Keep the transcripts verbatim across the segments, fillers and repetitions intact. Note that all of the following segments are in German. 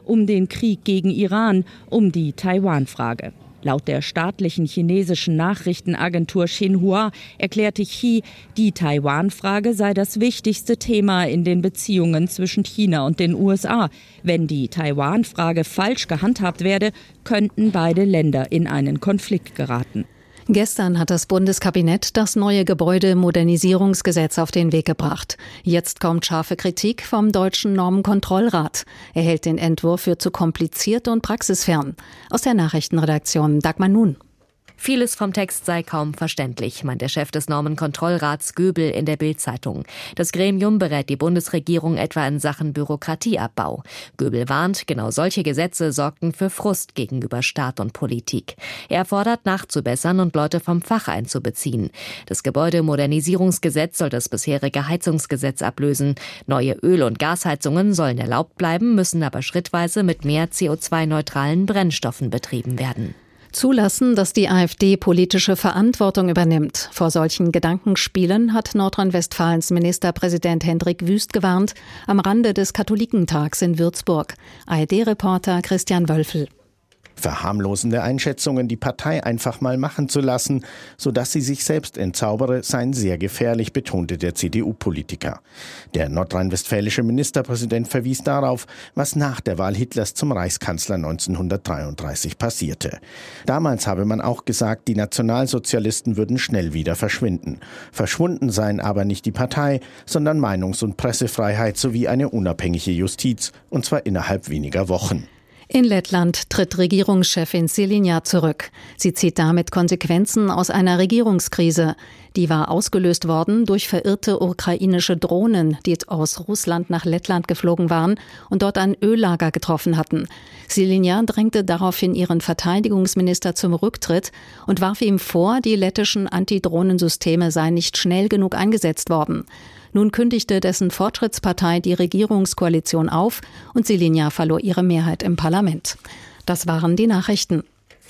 um den Krieg gegen Iran, um die Taiwan-Frage. Laut der staatlichen chinesischen Nachrichtenagentur Xinhua erklärte Xi, die Taiwan-Frage sei das wichtigste Thema in den Beziehungen zwischen China und den U S A. Wenn die Taiwan-Frage falsch gehandhabt werde, könnten beide Länder in einen Konflikt geraten. Gestern hat das Bundeskabinett das neue Gebäudemodernisierungsgesetz auf den Weg gebracht. Jetzt kommt scharfe Kritik vom Deutschen Normenkontrollrat. Er hält den Entwurf für zu kompliziert und praxisfern. Aus der Nachrichtenredaktion Dagmar Nun. Vieles vom Text sei kaum verständlich, meint der Chef des Normenkontrollrats Göbel in der Bild-Zeitung. Das Gremium berät die Bundesregierung etwa in Sachen Bürokratieabbau. Göbel warnt, genau solche Gesetze sorgten für Frust gegenüber Staat und Politik. Er fordert, nachzubessern und Leute vom Fach einzubeziehen. Das Gebäudemodernisierungsgesetz soll das bisherige Heizungsgesetz ablösen. Neue Öl- und Gasheizungen sollen erlaubt bleiben, müssen aber schrittweise mit mehr C O zwei neutralen Brennstoffen betrieben werden. Zulassen, dass die AfD politische Verantwortung übernimmt. Vor solchen Gedankenspielen hat Nordrhein-Westfalens Ministerpräsident Hendrik Wüst gewarnt, am Rande des Katholikentags in Würzburg. A R D-Reporter Christian Wölfel. Verharmlosende Einschätzungen, die Partei einfach mal machen zu lassen, sodass sie sich selbst entzaubere, seien sehr gefährlich, betonte der C D U-Politiker. Der nordrhein-westfälische Ministerpräsident verwies darauf, was nach der Wahl Hitlers zum Reichskanzler neunzehnhundertdreiunddreißig passierte. Damals habe man auch gesagt, die Nationalsozialisten würden schnell wieder verschwinden. Verschwunden seien aber nicht die Partei, sondern Meinungs- und Pressefreiheit sowie eine unabhängige Justiz, und zwar innerhalb weniger Wochen. In Lettland tritt Regierungschefin Šileņa zurück. Sie zieht damit Konsequenzen aus einer Regierungskrise. Die war ausgelöst worden durch verirrte ukrainische Drohnen, die aus Russland nach Lettland geflogen waren und dort ein Öllager getroffen hatten. Šileņa drängte daraufhin ihren Verteidigungsminister zum Rücktritt und warf ihm vor, die lettischen Antidrohnensysteme seien nicht schnell genug eingesetzt worden. Nun kündigte dessen Fortschrittspartei die Regierungskoalition auf und Šileņa verlor ihre Mehrheit im Parlament. Das waren die Nachrichten.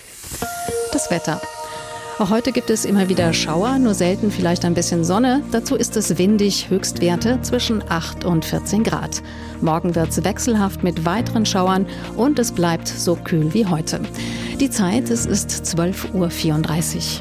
Das Wetter. Auch heute gibt es immer wieder Schauer, nur selten vielleicht ein bisschen Sonne. Dazu ist es windig, Höchstwerte zwischen acht und vierzehn Grad. Morgen wird es wechselhaft mit weiteren Schauern und es bleibt so kühl wie heute. Die Zeit, es ist zwölf Uhr vierunddreißig.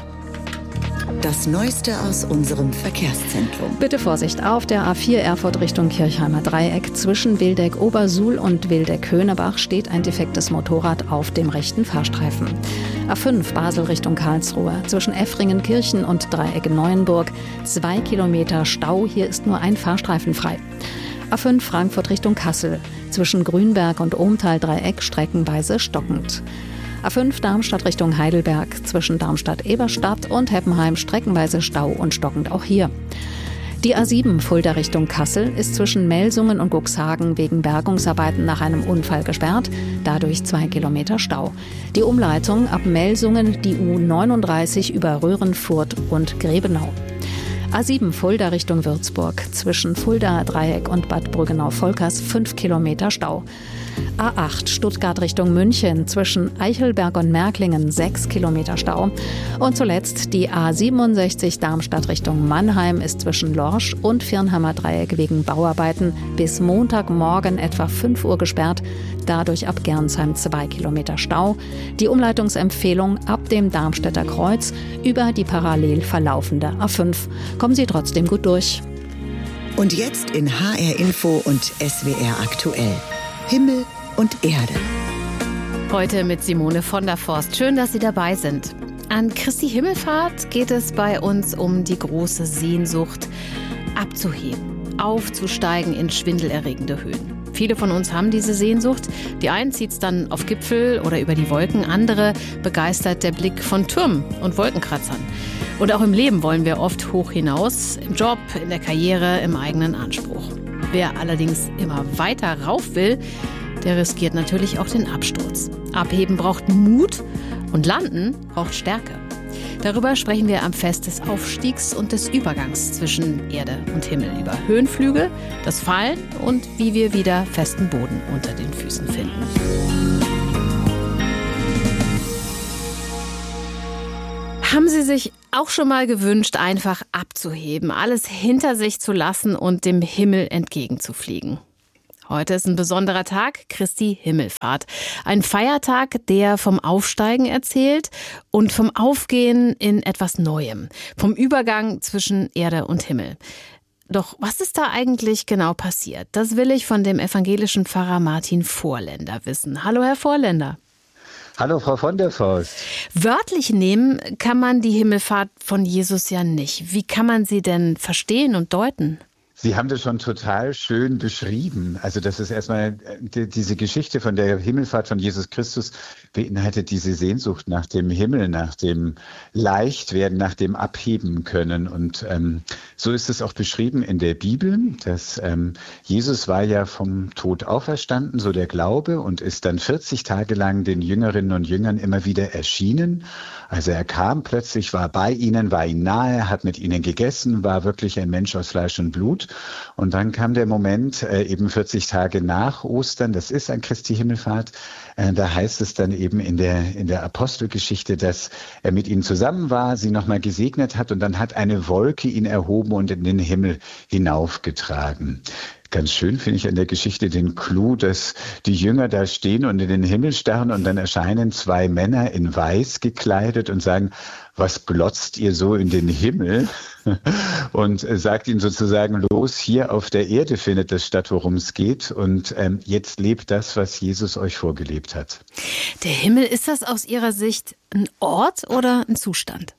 Das Neueste aus unserem Verkehrszentrum. Bitte Vorsicht auf der A vier Erfurt Richtung Kirchheimer Dreieck. Zwischen Wildeck-Obersuhl und Wildeck-Höhnebach steht ein defektes Motorrad auf dem rechten Fahrstreifen. A fünf Basel Richtung Karlsruhe. Zwischen Effringen-Kirchen und Dreieck-Neuenburg. Zwei Kilometer Stau. Hier ist nur ein Fahrstreifen frei. A fünf Frankfurt Richtung Kassel. Zwischen Grünberg und Ohmtal-Dreieck streckenweise stockend. A fünf Darmstadt Richtung Heidelberg, zwischen Darmstadt-Eberstadt und Heppenheim streckenweise Stau und stockend auch hier. Die A sieben Fulda Richtung Kassel ist zwischen Melsungen und Cuxhagen wegen Bergungsarbeiten nach einem Unfall gesperrt, dadurch zwei Kilometer Stau. Die Umleitung ab Melsungen die U neununddreißig über Röhrenfurt und Grebenau. A sieben Fulda Richtung Würzburg, zwischen Fulda Dreieck und Bad Brüggenau-Volkers fünf Kilometer Stau. A acht Stuttgart Richtung München, zwischen Eichelberg und Märklingen sechs Kilometer Stau. Und zuletzt die A siebenundsechzig Darmstadt Richtung Mannheim ist zwischen Lorsch und Viernheimer Dreieck wegen Bauarbeiten bis Montagmorgen etwa fünf Uhr gesperrt. Dadurch ab Gernsheim zwei Kilometer Stau. Die Umleitungsempfehlung ab dem Darmstädter Kreuz über die parallel verlaufende A fünf. Kommen Sie trotzdem gut durch. Und jetzt in H R Info und S W R aktuell. Himmel und Erde. Heute mit Simone von der Forst. Schön, dass Sie dabei sind. An Christi Himmelfahrt geht es bei uns um die große Sehnsucht, abzuheben, aufzusteigen in schwindelerregende Höhen. Viele von uns haben diese Sehnsucht. Die einen zieht es dann auf Gipfel oder über die Wolken, andere begeistert der Blick von Türmen und Wolkenkratzern. Und auch im Leben wollen wir oft hoch hinaus, im Job, in der Karriere, im eigenen Anspruch. Wer allerdings immer weiter rauf will, der riskiert natürlich auch den Absturz. Abheben braucht Mut und Landen braucht Stärke. Darüber sprechen wir am Fest des Aufstiegs und des Übergangs zwischen Erde und Himmel. Über Höhenflüge, das Fallen und wie wir wieder festen Boden unter den Füßen finden. Haben Sie sich auch schon mal gewünscht, einfach abzuheben, alles hinter sich zu lassen und dem Himmel entgegenzufliegen? Heute ist ein besonderer Tag, Christi Himmelfahrt. Ein Feiertag, der vom Aufsteigen erzählt und vom Aufgehen in etwas Neuem. Vom Übergang zwischen Erde und Himmel. Doch was ist da eigentlich genau passiert? Das will ich von dem evangelischen Pfarrer Martin Vorländer wissen. Hallo, Herr Vorländer. Hallo, Frau von der Forst. Wörtlich nehmen kann man die Himmelfahrt von Jesus ja nicht. Wie kann man sie denn verstehen und deuten? Sie haben das schon total schön beschrieben. Also das ist erstmal die, diese Geschichte von der Himmelfahrt von Jesus Christus beinhaltet diese Sehnsucht nach dem Himmel, nach dem Leichtwerden, nach dem Abheben können. Und ähm, so ist es auch beschrieben in der Bibel, dass ähm, Jesus war ja vom Tod auferstanden, so der Glaube, und ist dann vierzig Tage lang den Jüngerinnen und Jüngern immer wieder erschienen. Also er kam plötzlich, war bei ihnen, war ihnen nahe, hat mit ihnen gegessen, war wirklich ein Mensch aus Fleisch und Blut. Und dann kam der Moment, äh, eben vierzig Tage nach Ostern, das ist an Christi Himmelfahrt, äh, da heißt es dann eben in der, in der Apostelgeschichte, dass er mit ihnen zusammen war, sie nochmal gesegnet hat und dann hat eine Wolke ihn erhoben und in den Himmel hinaufgetragen. Ganz schön finde ich an der Geschichte den Clou, dass die Jünger da stehen und in den Himmel starren und dann erscheinen zwei Männer in Weiß gekleidet und sagen, was glotzt ihr so in den Himmel? Und sagt ihnen sozusagen, los, hier auf der Erde findet das statt, worum es geht. Und ähm, jetzt lebt das, was Jesus euch vorgelebt hat. Der Himmel, ist das aus Ihrer Sicht ein Ort oder ein Zustand?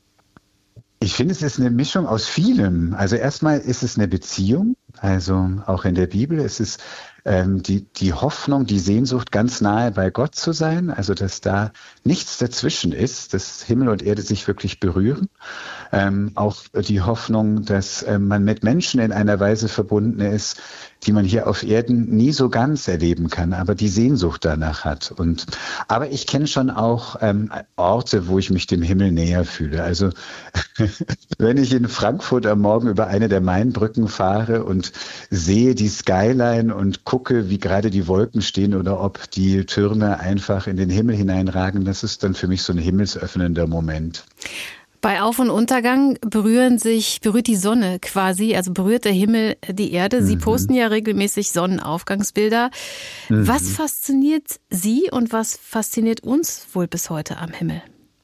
Ich finde, es ist eine Mischung aus vielem. Also erstmal ist es eine Beziehung. Also auch in der Bibel ist es ähm, die, die Hoffnung, die Sehnsucht, ganz nahe bei Gott zu sein. Also dass da nichts dazwischen ist, dass Himmel und Erde sich wirklich berühren. Ähm, auch die Hoffnung, dass äh, man mit Menschen in einer Weise verbunden ist, die man hier auf Erden nie so ganz erleben kann, aber die Sehnsucht danach hat. Und aber ich kenne schon auch ähm, Orte, wo ich mich dem Himmel näher fühle. Also wenn ich in Frankfurt am Morgen über eine der Mainbrücken fahre und sehe die Skyline und gucke, wie gerade die Wolken stehen oder ob die Türme einfach in den Himmel hineinragen, das ist dann für mich so ein himmelsöffnender Moment. Bei Auf- und Untergang berühren sich, berührt die Sonne quasi, also berührt der Himmel die Erde. Sie mhm. posten ja regelmäßig Sonnenaufgangsbilder. Mhm. Was fasziniert Sie und was fasziniert uns wohl bis heute am Himmel?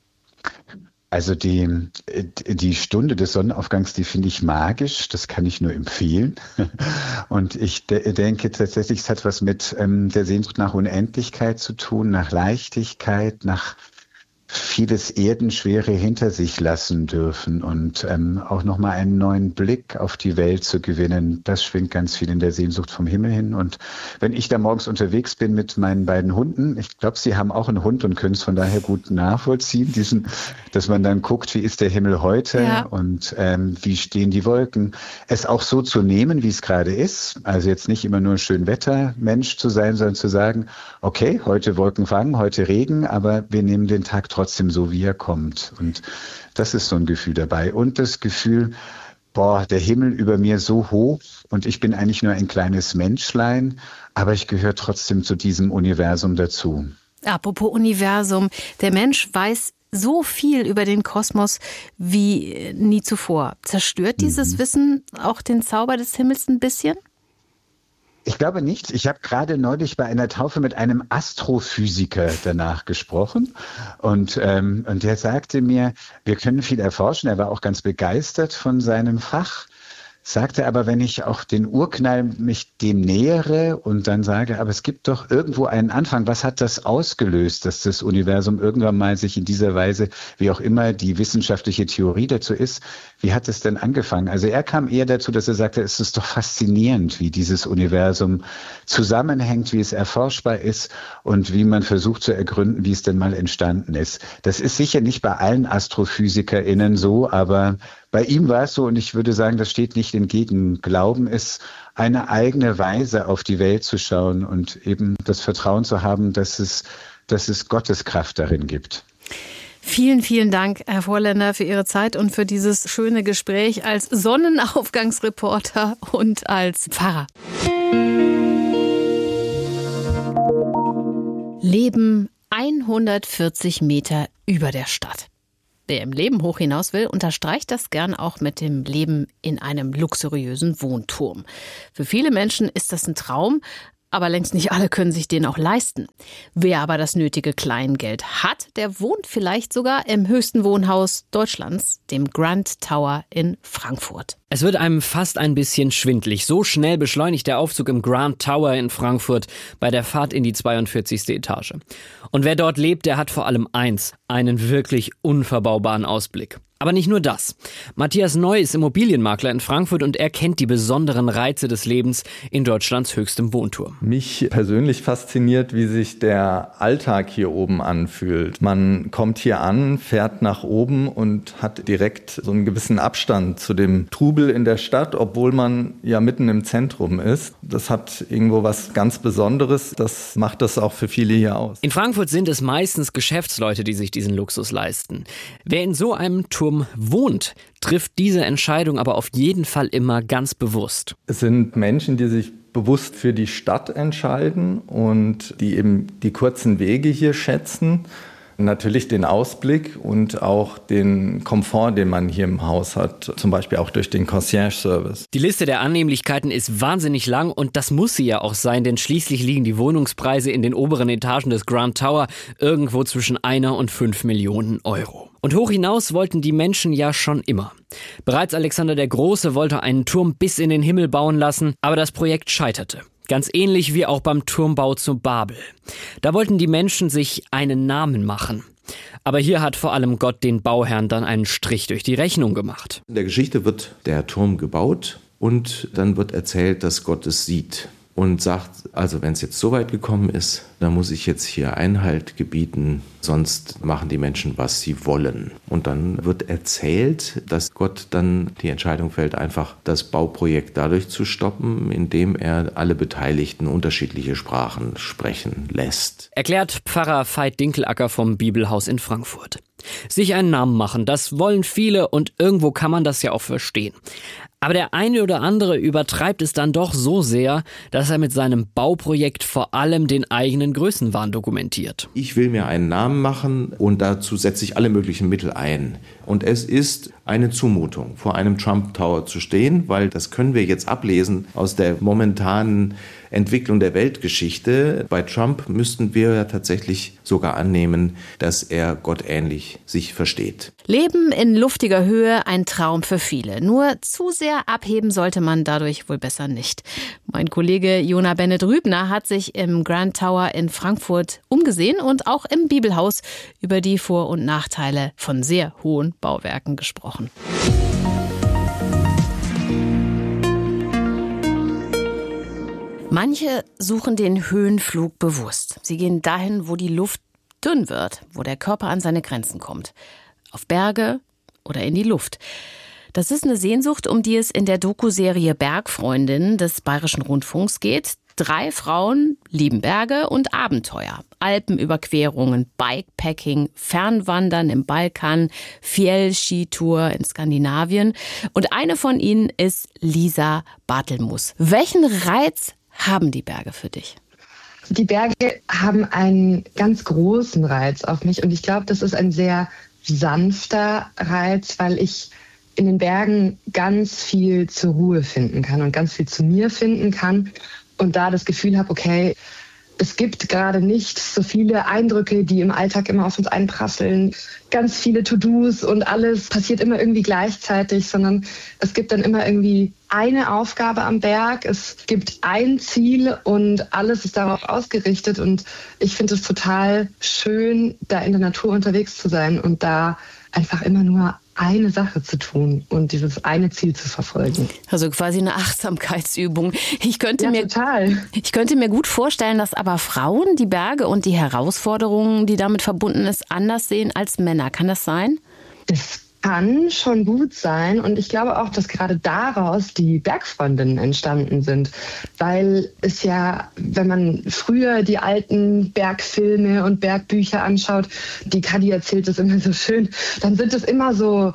Also die, die Stunde des Sonnenaufgangs, die finde ich magisch, das kann ich nur empfehlen. Und ich de- denke tatsächlich, es hat was mit ähm, der Sehnsucht nach Unendlichkeit zu tun, nach Leichtigkeit, nach vieles Erdenschwere hinter sich lassen dürfen und ähm, auch nochmal einen neuen Blick auf die Welt zu gewinnen. Das schwingt ganz viel in der Sehnsucht vom Himmel hin. Und wenn ich da morgens unterwegs bin mit meinen beiden Hunden, ich glaube, Sie haben auch einen Hund und können es von daher gut nachvollziehen, diesen, dass man dann guckt, wie ist der Himmel heute ja. und ähm, wie stehen die Wolken. Es auch so zu nehmen, wie es gerade ist. Also jetzt nicht immer nur Schönwettermensch zu sein, sondern zu sagen, okay, heute Wolken fangen, heute Regen, aber wir nehmen den Tag trotzdem trotzdem so, wie er kommt. Und das ist so ein Gefühl dabei. Und das Gefühl, boah, der Himmel über mir so hoch und ich bin eigentlich nur ein kleines Menschlein, aber ich gehöre trotzdem zu diesem Universum dazu. Apropos Universum, der Mensch weiß so viel über den Kosmos wie nie zuvor. Zerstört dieses mhm. Wissen auch den Zauber des Himmels ein bisschen? Ich glaube nicht. Ich habe gerade neulich bei einer Taufe mit einem Astrophysiker danach gesprochen und, ähm, und der sagte mir, wir können viel erforschen. Er war auch ganz begeistert von seinem Fach. Sagte aber, wenn ich auch den Urknall mich dem nähere und dann sage, aber es gibt doch irgendwo einen Anfang. Was hat das ausgelöst, dass das Universum irgendwann mal sich in dieser Weise, wie auch immer die wissenschaftliche Theorie dazu ist, wie hat es denn angefangen? Also er kam eher dazu, dass er sagte, es ist doch faszinierend, wie dieses Universum zusammenhängt, wie es erforschbar ist und wie man versucht zu ergründen, wie es denn mal entstanden ist. Das ist sicher nicht bei allen AstrophysikerInnen so, aber bei ihm war es so, und ich würde sagen, das steht nicht entgegen. Glauben ist eine eigene Weise, auf die Welt zu schauen und eben das Vertrauen zu haben, dass es, dass es Gottes Kraft darin gibt. Vielen, vielen Dank, Herr Vorländer, für Ihre Zeit und für dieses schöne Gespräch als Sonnenaufgangsreporter und als Pfarrer. Leben hundertvierzig Meter über der Stadt. Wer im Leben hoch hinaus will, unterstreicht das gern auch mit dem Leben in einem luxuriösen Wohnturm. Für viele Menschen ist das ein Traum, aber längst nicht alle können sich den auch leisten. Wer aber das nötige Kleingeld hat, der wohnt vielleicht sogar im höchsten Wohnhaus Deutschlands, dem Grand Tower in Frankfurt. Es wird einem fast ein bisschen schwindlig. So schnell beschleunigt der Aufzug im Grand Tower in Frankfurt bei der Fahrt in die zweiundvierzigste Etage. Und wer dort lebt, der hat vor allem eins, einen wirklich unverbaubaren Ausblick. Aber nicht nur das. Matthias Neu ist Immobilienmakler in Frankfurt und er kennt die besonderen Reize des Lebens in Deutschlands höchstem Wohnturm. Mich persönlich fasziniert, wie sich der Alltag hier oben anfühlt. Man kommt hier an, fährt nach oben und hat direkt so einen gewissen Abstand zu dem Trubel in der Stadt, obwohl man ja mitten im Zentrum ist. Das hat irgendwo was ganz Besonderes. Das macht das auch für viele hier aus. In Frankfurt sind es meistens Geschäftsleute, die sich diesen Luxus leisten. Wer in so einem Turm wohnt, trifft diese Entscheidung aber auf jeden Fall immer ganz bewusst. Es sind Menschen, die sich bewusst für die Stadt entscheiden und die eben die kurzen Wege hier schätzen. Natürlich den Ausblick und auch den Komfort, den man hier im Haus hat, zum Beispiel auch durch den Concierge-Service. Die Liste der Annehmlichkeiten ist wahnsinnig lang und das muss sie ja auch sein, denn schließlich liegen die Wohnungspreise in den oberen Etagen des Grand Tower irgendwo zwischen einer und fünf Millionen Euro. Und hoch hinaus wollten die Menschen ja schon immer. Bereits Alexander der Große wollte einen Turm bis in den Himmel bauen lassen, aber das Projekt scheiterte. Ganz ähnlich wie auch beim Turmbau zu Babel. Da wollten die Menschen sich einen Namen machen. Aber hier hat vor allem Gott den Bauherrn dann einen Strich durch die Rechnung gemacht. In der Geschichte wird der Turm gebaut und dann wird erzählt, dass Gott es sieht. Und sagt, also wenn es jetzt so weit gekommen ist, dann muss ich jetzt hier Einhalt gebieten, sonst machen die Menschen, was sie wollen. Und dann wird erzählt, dass Gott dann die Entscheidung fällt, einfach das Bauprojekt dadurch zu stoppen, indem er alle Beteiligten unterschiedliche Sprachen sprechen lässt. Erklärt Pfarrer Veit Dinkelacker vom Bibelhaus in Frankfurt. Sich einen Namen machen, das wollen viele und irgendwo kann man das ja auch verstehen. Aber der eine oder andere übertreibt es dann doch so sehr, dass er mit seinem Bauprojekt vor allem den eigenen Größenwahn dokumentiert. Ich will mir einen Namen machen und dazu setze ich alle möglichen Mittel ein. Und es ist eine Zumutung, vor einem Trump Tower zu stehen, weil das können wir jetzt ablesen aus der momentanen Entwicklung der Weltgeschichte. Bei Trump müssten wir ja tatsächlich sogar annehmen, dass er gottähnlich sich versteht. Leben in luftiger Höhe, ein Traum für viele. Nur zu sehr abheben sollte man dadurch wohl besser nicht. Mein Kollege Jona Bennett-Rübner hat sich im Grand Tower in Frankfurt umgesehen und auch im Bibelhaus über die Vor- und Nachteile von sehr hohen Bauwerken gesprochen. Manche suchen den Höhenflug bewusst. Sie gehen dahin, wo die Luft dünn wird, wo der Körper an seine Grenzen kommt. Auf Berge oder in die Luft. Das ist eine Sehnsucht, um die es in der Doku-Serie Bergfreundinnen des Bayerischen Rundfunks geht. Drei Frauen lieben Berge und Abenteuer. Alpenüberquerungen, Bikepacking, Fernwandern im Balkan, Fjell-Skitour in Skandinavien. Und eine von ihnen ist Lisa Bartelmus. Welchen Reiz haben die Berge für dich? Die Berge haben einen ganz großen Reiz auf mich und ich glaube, das ist ein sehr sanfter Reiz, weil ich in den Bergen ganz viel zur Ruhe finden kann und ganz viel zu mir finden kann und da das Gefühl habe, okay, es gibt gerade nicht so viele Eindrücke, die im Alltag immer auf uns einprasseln, ganz viele To-Dos und alles passiert immer irgendwie gleichzeitig, sondern es gibt dann immer irgendwie eine Aufgabe am Berg, es gibt ein Ziel und alles ist darauf ausgerichtet und ich finde es total schön, da in der Natur unterwegs zu sein und da einfach immer nur eine Sache zu tun und dieses eine Ziel zu verfolgen. Also quasi eine Achtsamkeitsübung. Ich könnte, ja, mir, total. ich könnte mir gut vorstellen, dass aber Frauen die Berge und die Herausforderungen, die damit verbunden ist, anders sehen als Männer. Kann das sein? Das kann schon gut sein und ich glaube auch, dass gerade daraus die Bergfreundinnen entstanden sind, weil es ja, wenn man früher die alten Bergfilme und Bergbücher anschaut, die Kadi erzählt das immer so schön, dann sind es immer so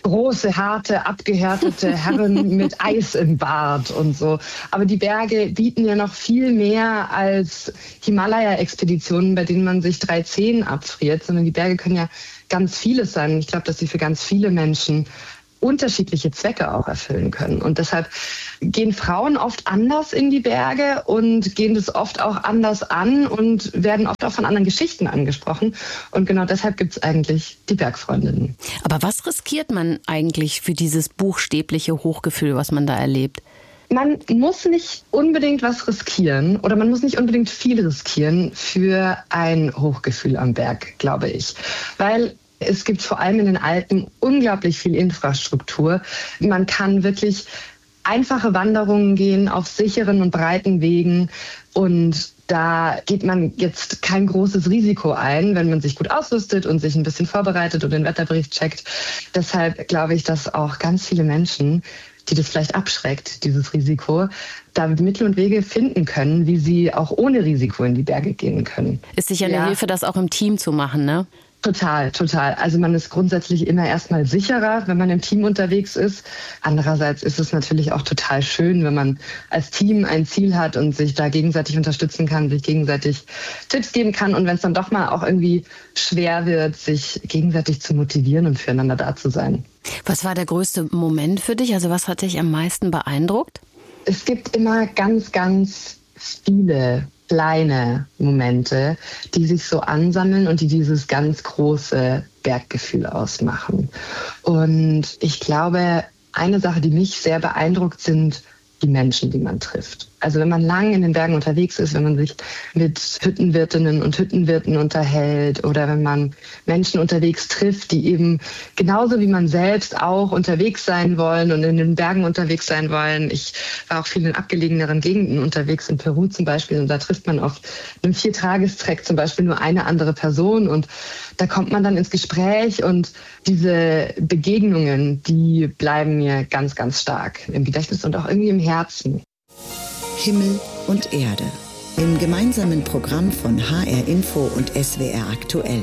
große, harte, abgehärtete Herren mit Eis im Bart und so. Aber die Berge bieten ja noch viel mehr als Himalaya-Expeditionen, bei denen man sich drei Zehen abfriert, sondern die Berge können ja ganz vieles sein. Ich glaube, dass sie für ganz viele Menschen unterschiedliche Zwecke auch erfüllen können. Und deshalb gehen Frauen oft anders in die Berge und gehen das oft auch anders an und werden oft auch von anderen Geschichten angesprochen. Und genau deshalb gibt es eigentlich die Bergfreundinnen. Aber was riskiert man eigentlich für dieses buchstäbliche Hochgefühl, was man da erlebt? Man muss nicht unbedingt was riskieren oder man muss nicht unbedingt viel riskieren für ein Hochgefühl am Berg, glaube ich. Weil es gibt vor allem in den Alpen unglaublich viel Infrastruktur. Man kann wirklich einfache Wanderungen gehen auf sicheren und breiten Wegen und da geht man jetzt kein großes Risiko ein, wenn man sich gut ausrüstet und sich ein bisschen vorbereitet und den Wetterbericht checkt. Deshalb glaube ich, dass auch ganz viele Menschen, die das vielleicht abschreckt, dieses Risiko, da Mittel und Wege finden können, wie sie auch ohne Risiko in die Berge gehen können. Ist sicher eine ja. Hilfe, das auch im Team zu machen, ne? Total, total. Also man ist grundsätzlich immer erstmal sicherer, wenn man im Team unterwegs ist. Andererseits ist es natürlich auch total schön, wenn man als Team ein Ziel hat und sich da gegenseitig unterstützen kann, sich gegenseitig Tipps geben kann und wenn es dann doch mal auch irgendwie schwer wird, sich gegenseitig zu motivieren und füreinander da zu sein. Was war der größte Moment für dich? Also was hat dich am meisten beeindruckt? Es gibt immer ganz, ganz viele kleine Momente, die sich so ansammeln und die dieses ganz große Berggefühl ausmachen. Und ich glaube, eine Sache, die mich sehr beeindruckt, sind die Menschen, die man trifft. Also wenn man lang in den Bergen unterwegs ist, wenn man sich mit Hüttenwirtinnen und Hüttenwirten unterhält oder wenn man Menschen unterwegs trifft, die eben genauso wie man selbst auch unterwegs sein wollen und in den Bergen unterwegs sein wollen. Ich war auch viel in abgelegeneren Gegenden unterwegs, in Peru zum Beispiel, und da trifft man auf einem Viertagestrek zum Beispiel nur eine andere Person und da kommt man dann ins Gespräch und diese Begegnungen, die bleiben mir ganz, ganz stark im Gedächtnis und auch irgendwie im Herzen. Himmel und Erde. Im gemeinsamen Programm von H R Info und S W R aktuell.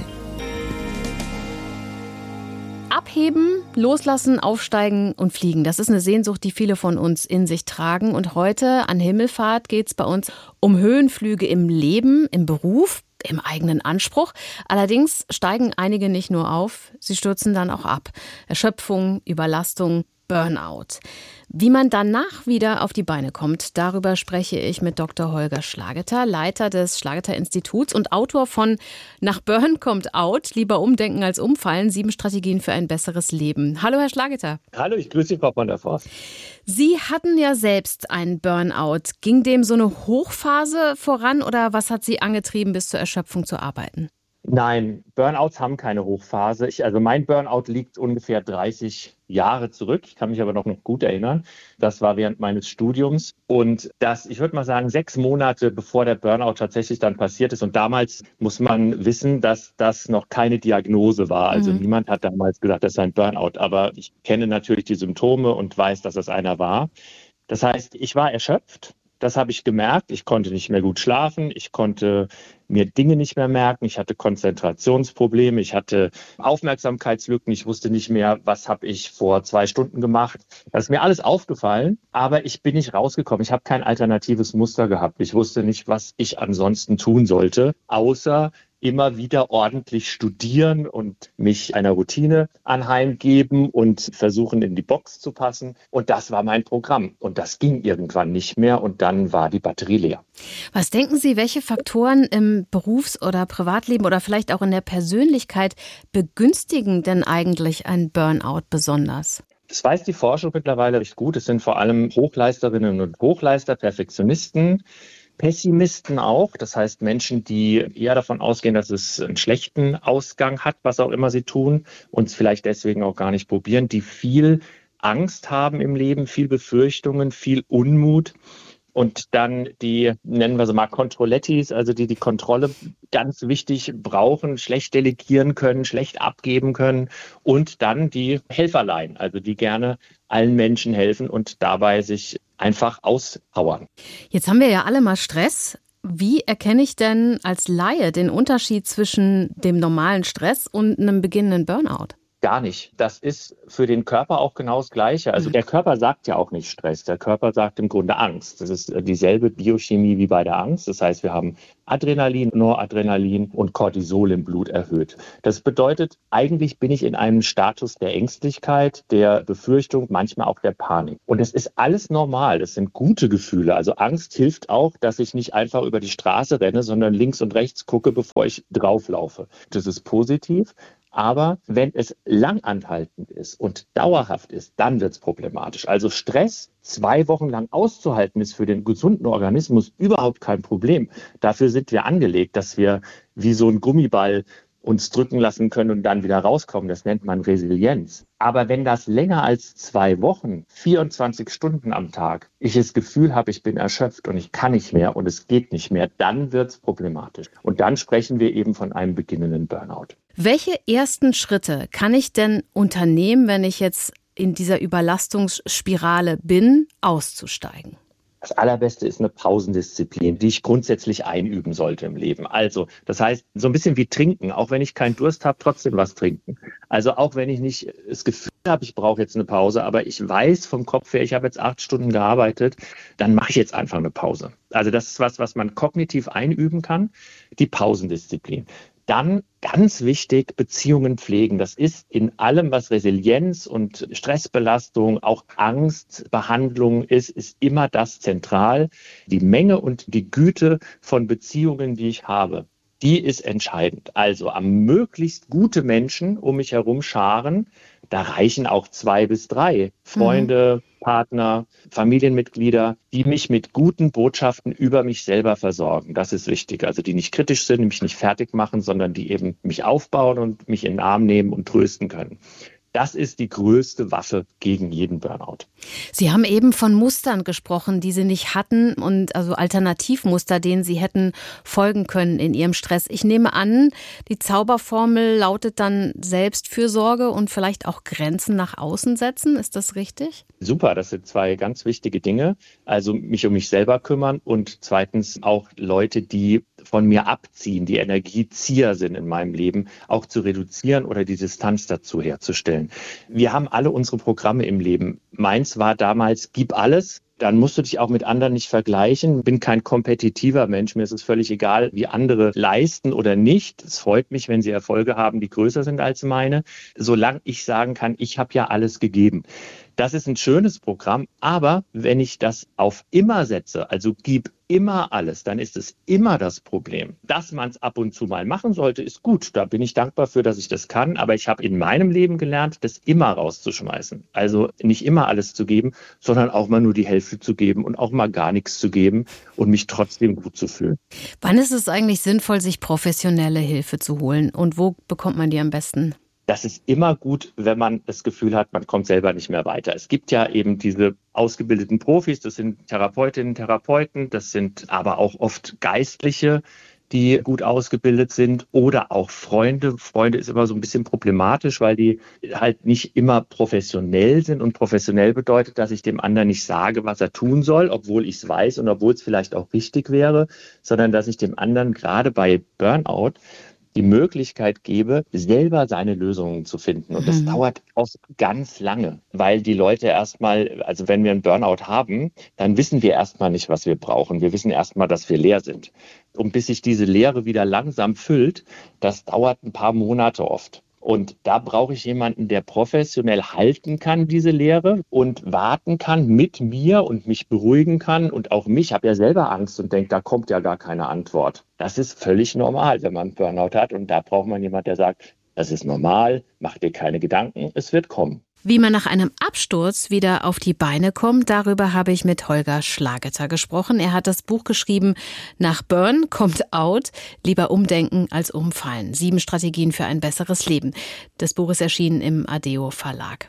Abheben, loslassen, aufsteigen und fliegen. Das ist eine Sehnsucht, die viele von uns in sich tragen. Und heute an Himmelfahrt geht es bei uns um Höhenflüge im Leben, im Beruf, im eigenen Anspruch. Allerdings steigen einige nicht nur auf, sie stürzen dann auch ab. Erschöpfung, Überlastung, Burnout. Wie man danach wieder auf die Beine kommt, darüber spreche ich mit Doktor Holger Schlageter, Leiter des Schlageter-Instituts und Autor von Nach Burn kommt Out, lieber umdenken als umfallen, sieben Strategien für ein besseres Leben. Hallo, Herr Schlageter. Hallo, ich grüße Sie, Frau von der Forst. Sie hatten ja selbst einen Burnout. Ging dem so eine Hochphase voran oder was hat Sie angetrieben, bis zur Erschöpfung zu arbeiten? Nein, Burnouts haben keine Hochphase. Ich, also mein Burnout liegt ungefähr dreißig Jahre zurück. Ich kann mich aber noch, noch gut erinnern. Das war während meines Studiums. Und das, ich würde mal sagen, sechs Monate bevor der Burnout tatsächlich dann passiert ist. Und damals muss man wissen, dass das noch keine Diagnose war. Also mhm. niemand hat damals gesagt, das ist ein Burnout. Aber ich kenne natürlich die Symptome und weiß, dass es einer war. Das heißt, ich war erschöpft. Das habe ich gemerkt. Ich konnte nicht mehr gut schlafen. Ich konnte mir Dinge nicht mehr merken. Ich hatte Konzentrationsprobleme. Ich hatte Aufmerksamkeitslücken. Ich wusste nicht mehr, was habe ich vor zwei Stunden gemacht. Das ist mir alles aufgefallen, aber ich bin nicht rausgekommen. Ich habe kein alternatives Muster gehabt. Ich wusste nicht, was ich ansonsten tun sollte, außer immer wieder ordentlich studieren und mich einer Routine anheimgeben und versuchen, in die Box zu passen. Und das war mein Programm. Und das ging irgendwann nicht mehr und dann war die Batterie leer. Was denken Sie, welche Faktoren im Berufs- oder Privatleben oder vielleicht auch in der Persönlichkeit begünstigen denn eigentlich ein Burnout besonders? Das weiß die Forschung mittlerweile recht gut. Es sind vor allem Hochleisterinnen und Hochleister, Perfektionisten, Pessimisten auch, das heißt Menschen, die eher davon ausgehen, dass es einen schlechten Ausgang hat, was auch immer sie tun und es vielleicht deswegen auch gar nicht probieren, die viel Angst haben im Leben, viel Befürchtungen, viel Unmut. Und dann die, nennen wir sie mal Controlettis, also die die Kontrolle ganz wichtig brauchen, schlecht delegieren können, schlecht abgeben können. Und dann die Helferlein, also die gerne allen Menschen helfen und dabei sich einfach auspowern. Jetzt haben wir ja alle mal Stress. Wie erkenne ich denn als Laie den Unterschied zwischen dem normalen Stress und einem beginnenden Burnout? Gar nicht. Das ist für den Körper auch genau das Gleiche. Also der Körper sagt ja auch nicht Stress. Der Körper sagt im Grunde Angst. Das ist dieselbe Biochemie wie bei der Angst. Das heißt, wir haben Adrenalin, Noradrenalin und Cortisol im Blut erhöht. Das bedeutet, eigentlich bin ich in einem Status der Ängstlichkeit, der Befürchtung, manchmal auch der Panik. Und es ist alles normal. Das sind gute Gefühle. Also Angst hilft auch, dass ich nicht einfach über die Straße renne, sondern links und rechts gucke, bevor ich drauflaufe. Das ist positiv. Aber wenn es langanhaltend ist und dauerhaft ist, dann wird es problematisch. Also Stress zwei Wochen lang auszuhalten, ist für den gesunden Organismus überhaupt kein Problem. Dafür sind wir angelegt, dass wir wie so ein Gummiball uns drücken lassen können und dann wieder rauskommen. Das nennt man Resilienz. Aber wenn das länger als zwei Wochen, vierundzwanzig Stunden am Tag, ich das Gefühl habe, ich bin erschöpft und ich kann nicht mehr und es geht nicht mehr, dann wird es problematisch. Und dann sprechen wir eben von einem beginnenden Burnout. Welche ersten Schritte kann ich denn unternehmen, wenn ich jetzt in dieser Überlastungsspirale bin, auszusteigen? Das Allerbeste ist eine Pausendisziplin, die ich grundsätzlich einüben sollte im Leben. Also, das heißt, so ein bisschen wie trinken. Auch wenn ich keinen Durst habe, trotzdem was trinken. Also auch wenn ich nicht das Gefühl habe, ich brauche jetzt eine Pause, aber ich weiß vom Kopf her, ich habe jetzt acht Stunden gearbeitet, dann mache ich jetzt einfach eine Pause. Also das ist was, was man kognitiv einüben kann, die Pausendisziplin. Dann ganz wichtig, Beziehungen pflegen. Das ist in allem, was Resilienz und Stressbelastung, auch Angstbehandlung ist, ist immer das zentral. Die Menge und die Güte von Beziehungen, die ich habe, die ist entscheidend. Also am möglichst gute Menschen um mich herum scharen. Da reichen auch zwei bis drei Freunde, mhm. Partner, Familienmitglieder, die mich mit guten Botschaften über mich selber versorgen. Das ist wichtig. Also die nicht kritisch sind, mich nicht fertig machen, sondern die eben mich aufbauen und mich in den Arm nehmen und trösten können. Das ist die größte Waffe gegen jeden Burnout. Sie haben eben von Mustern gesprochen, die Sie nicht hatten und also Alternativmuster, denen Sie hätten folgen können in Ihrem Stress. Ich nehme an, die Zauberformel lautet dann Selbstfürsorge und vielleicht auch Grenzen nach außen setzen. Ist das richtig? Super, das sind zwei ganz wichtige Dinge. Also mich um mich selber kümmern und zweitens auch Leute, die von mir abziehen, die Energiezieher sind in meinem Leben, auch zu reduzieren oder die Distanz dazu herzustellen. Wir haben alle unsere Programme im Leben. Meins war damals, gib alles. Dann musst du dich auch mit anderen nicht vergleichen. Bin kein kompetitiver Mensch. Mir ist es völlig egal, wie andere leisten oder nicht. Es freut mich, wenn sie Erfolge haben, die größer sind als meine. Solange ich sagen kann, ich habe ja alles gegeben. Das ist ein schönes Programm, aber wenn ich das auf immer setze, also gib immer alles, dann ist es immer das Problem. Dass man es ab und zu mal machen sollte, ist gut. Da bin ich dankbar für, dass ich das kann, aber ich habe in meinem Leben gelernt, das immer rauszuschmeißen. Also nicht immer alles zu geben, sondern auch mal nur die Hälfte zu geben und auch mal gar nichts zu geben und mich trotzdem gut zu fühlen. Wann ist es eigentlich sinnvoll, sich professionelle Hilfe zu holen und wo bekommt man die am besten? Das ist immer gut, wenn man das Gefühl hat, man kommt selber nicht mehr weiter. Es gibt ja eben diese ausgebildeten Profis, das sind Therapeutinnen, Therapeuten, das sind aber auch oft Geistliche, die gut ausgebildet sind oder auch Freunde. Freunde ist immer so ein bisschen problematisch, weil die halt nicht immer professionell sind und professionell bedeutet, dass ich dem anderen nicht sage, was er tun soll, obwohl ich es weiß und obwohl es vielleicht auch richtig wäre, sondern dass ich dem anderen gerade bei Burnout die Möglichkeit gebe, selber seine Lösungen zu finden. Und das mhm. dauert oft ganz lange, weil die Leute erstmal, also wenn wir einen Burnout haben, dann wissen wir erstmal nicht, was wir brauchen. Wir wissen erstmal, dass wir leer sind. Und bis sich diese Leere wieder langsam füllt, das dauert ein paar Monate oft. Und da brauche ich jemanden, der professionell halten kann, diese Leere, und warten kann mit mir und mich beruhigen kann. Und auch mich, ich habe ja selber Angst und denke, da kommt ja gar keine Antwort. Das ist völlig normal, wenn man Burnout hat. Und da braucht man jemanden, der sagt, das ist normal, mach dir keine Gedanken, es wird kommen. Wie man nach einem Absturz wieder auf die Beine kommt, darüber habe ich mit Holger Schlageter gesprochen. Er hat das Buch geschrieben, Nach Burn kommt Out, lieber umdenken als umfallen. Sieben Strategien für ein besseres Leben. Das Buch ist erschienen im Adeo Verlag.